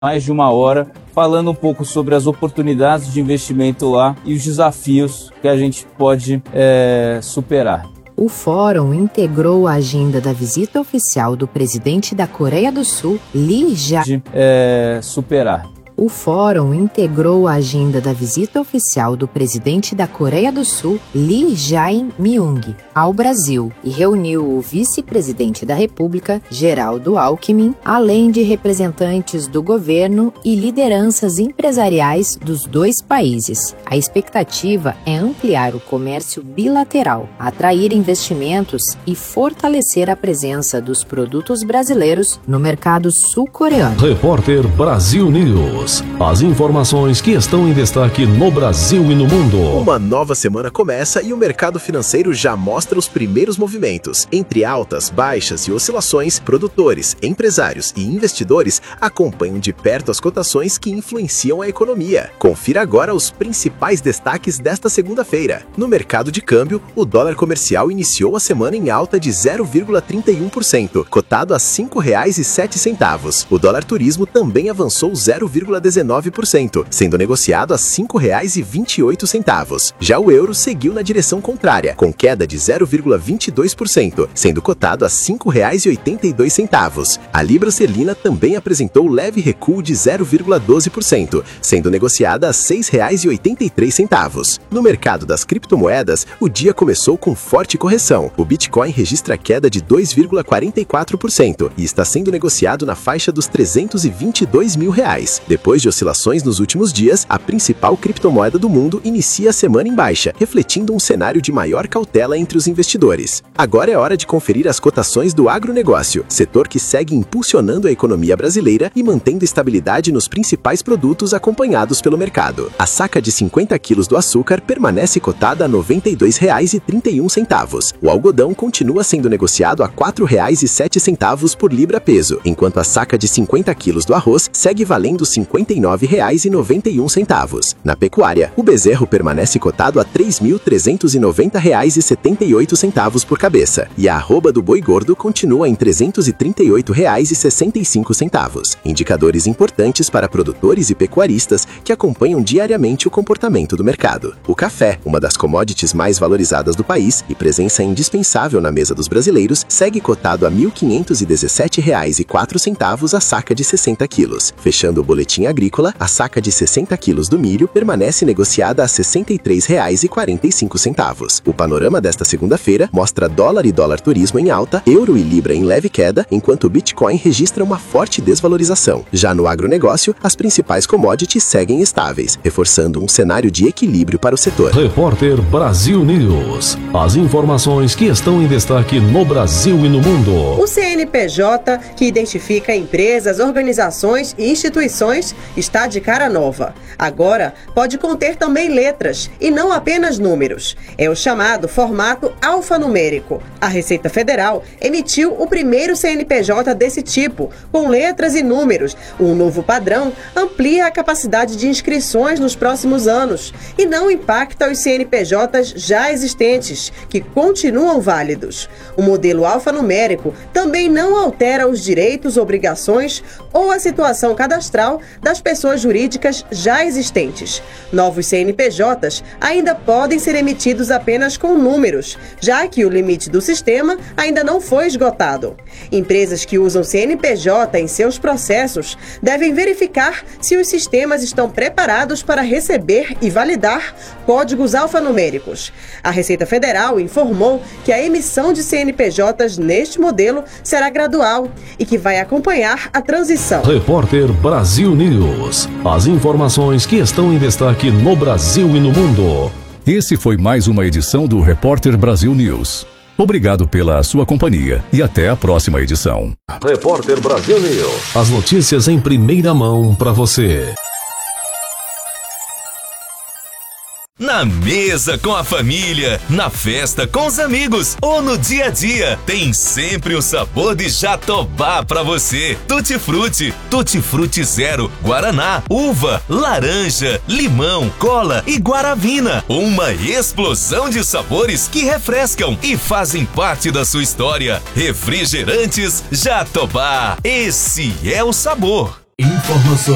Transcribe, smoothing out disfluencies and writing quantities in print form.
mais de uma hora, falando um pouco sobre as oportunidades de investimento lá e os desafios que a gente pode superar. O fórum integrou a agenda da visita oficial do presidente da Coreia do Sul, Lee Jae-myung. O fórum integrou a agenda da visita oficial do presidente da Coreia do Sul, Lee Jae-myung, ao Brasil e reuniu o vice-presidente da República, Geraldo Alckmin, além de representantes do governo e lideranças empresariais dos dois países. A expectativa é ampliar o comércio bilateral, atrair investimentos e fortalecer a presença dos produtos brasileiros no mercado sul-coreano. Repórter Brasil News. As informações que estão em destaque no Brasil e no mundo. Uma nova semana começa e o mercado financeiro já mostra os primeiros movimentos. Entre altas, baixas e oscilações, produtores, empresários e investidores acompanham de perto as cotações que influenciam a economia. Confira agora os principais destaques desta segunda-feira. No mercado de câmbio, o dólar comercial iniciou a semana em alta de 0,31%, cotado a R$ 5,07. O dólar turismo também avançou 0,19%, sendo negociado a R$ 5,28. Já o euro seguiu na direção contrária, com queda de 0,22%, sendo cotado a R$ 5,82. A libra esterlina também apresentou leve recuo de 0,12%, sendo negociada a R$ 6,83. No mercado das criptomoedas, o dia começou com forte correção. O Bitcoin registra queda de 2,44% e está sendo negociado na faixa dos R$ 322 mil. Depois de oscilações nos últimos dias, a principal criptomoeda do mundo inicia a semana em baixa, refletindo um cenário de maior cautela entre os investidores. Agora é hora de conferir as cotações do agronegócio, setor que segue impulsionando a economia brasileira e mantendo estabilidade nos principais produtos acompanhados pelo mercado. A saca de 50 quilos do açúcar permanece cotada a R$ 92,31. O algodão continua sendo negociado a R$ 4,07 por libra peso, enquanto a saca de 50 quilos do arroz segue valendo R$ 59,91. Na pecuária, o bezerro permanece cotado a R$ 3.390,78 por cabeça, e a arroba do boi gordo continua em R$ 338,65. Indicadores importantes para produtores e pecuaristas que acompanham diariamente o comportamento do mercado. O café, uma das commodities mais valorizadas do país e presença indispensável na mesa dos brasileiros, segue cotado a R$ 1.517,04 a saca de 60 quilos. Fechando o boletim agrícola, a saca de 60 quilos do milho permanece negociada a R$ 63,45. O panorama desta segunda-feira mostra dólar e dólar turismo em alta, euro e libra em leve queda, enquanto o Bitcoin registra uma forte desvalorização. Já no agronegócio, as principais commodities seguem estáveis, reforçando um cenário de equilíbrio para o setor. Repórter Brasil News. As informações que estão em destaque no Brasil e no mundo. O CNPJ, que identifica empresas, organizações e instituições, está de cara nova. Agora, pode conter também letras e não apenas números. É o chamado formato alfanumérico. A Receita Federal emitiu o primeiro CNPJ desse tipo, com letras e números. Um novo padrão amplia a capacidade de inscrições nos próximos anos e não impacta os CNPJs já existentes, que continuam válidos. O modelo alfanumérico também não altera os direitos, obrigações ou a situação cadastral das pessoas jurídicas já existentes. Novos CNPJs ainda podem ser emitidos apenas com números, já que o limite do sistema ainda não foi esgotado. Empresas que usam CNPJ em seus processos devem verificar se os sistemas estão preparados para receber e validar códigos alfanuméricos. A Receita Federal informou que a emissão de CNPJs neste modelo será gradual e que vai acompanhar a transição. Repórter Brasil News. As informações que estão em destaque no Brasil e no mundo. Esse foi mais uma edição do Repórter Brasil News. Obrigado pela sua companhia e até a próxima edição. Repórter Brasil News. As notícias em primeira mão para você. Na mesa com a família, na festa com os amigos ou no dia a dia, tem sempre um sabor de Jatobá pra você. Tutti Frutti Zero, Guaraná, uva, laranja, limão, cola e guaravina. Uma explosão de sabores que refrescam e fazem parte da sua história. Refrigerantes Jatobá, esse é o sabor. Informação